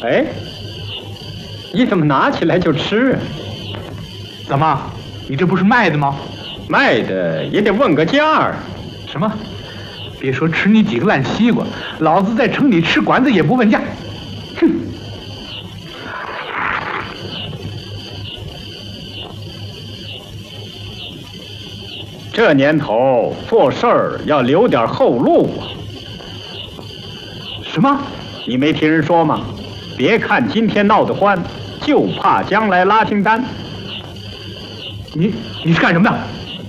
哎，你怎么拿起来就吃啊？ 怎么，你这不是卖的吗？ 卖的也得问个价儿。 什么？别说吃你几个烂西瓜，老子在城里吃馆子也不问价。哼！ 这年头做事儿要留点后路啊。 什么？ 你没听人说吗？别看今天闹得欢，就怕将来拉清单。 你是干什么的？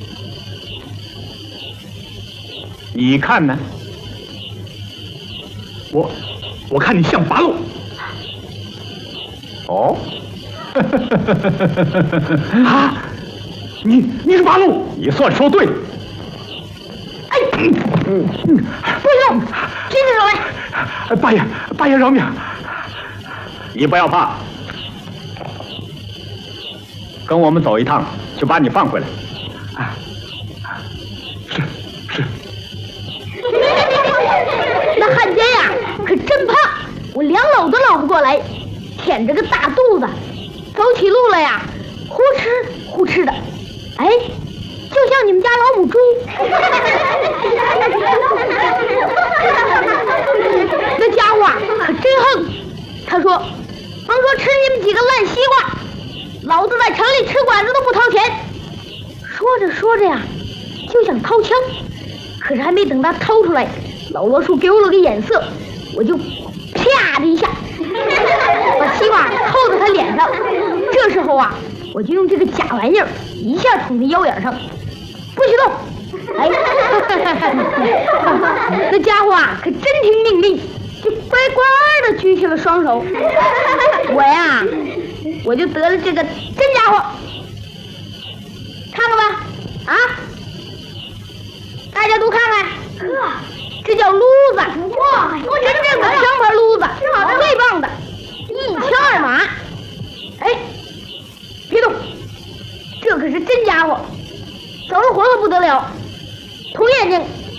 你看呢？ 我看你像八路。 哦， 啊，你是八路？ 你算说对了。 哎，不用，举起手来！ 八爷饶命！ 你不要怕，跟我们走一趟，就把你放回来。 是。 那汉奸呀，可真胖，我2篓都捞不过来，舔着个大肚子，走起路来呀，呼哧呼哧的，哎，就像你们家老母猪。那家伙啊，可真横。他说，甭说吃你们几个烂西瓜，老子在城里吃馆子都不掏钱。说着说着呀，就想掏枪，可是还没等他掏出来，老罗叔给我了个眼色，我就啪的一下把西瓜扣在他脸上。这时候啊，我就用这个假玩意儿一下捅他腰眼上，不许动！哎，那家伙啊，可真听命令，就乖乖的举起了双手。我就得了这个真家伙，看看吧，啊，大家都看看，这叫撸子，哇，真正的香牌撸子，最棒的，1枪2马。哎，别动，这可是真家伙，走了活了不得了，捅眼睛。